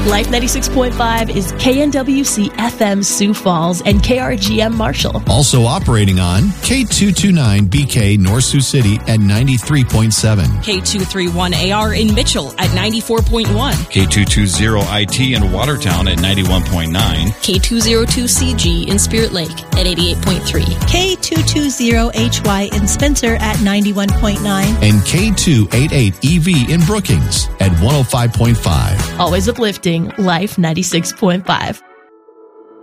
Life 96.5 is KNWC FM Sioux Falls and KRGM Marshall. Also operating on K229BK North Sioux City at 93.7. K231AR in Mitchell at 94.1. K220IT in Watertown at 91.9. K202CG in Spirit Lake at 88.3. K220HY in Spencer at 91.9. And K288EV in Brookings at 105.5. Always uplifting, Life 96.5.